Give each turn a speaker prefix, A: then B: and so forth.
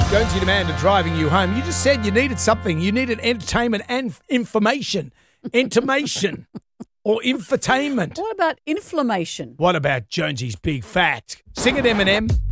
A: Jonesy Demand driving you home. You just said you needed something. You needed entertainment and information. Intimation or infotainment.
B: What about inflammation?
A: What about Jonesy's big fact? Sing it, Eminem.